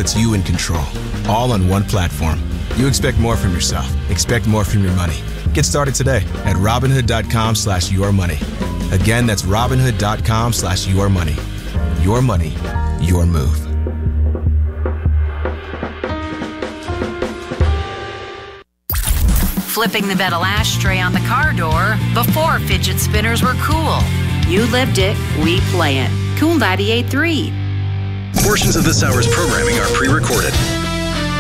puts you in control, all on one platform. You expect more from yourself. Expect more from your money. Get started today at Robinhood.com/yourmoney. Again, that's Robinhood.com/yourmoney. Your money, your move. Flipping the metal ashtray on the car door before fidget spinners were cool. You lived it, we play it. Cool 98.3. Portions of this hour's programming are pre-recorded.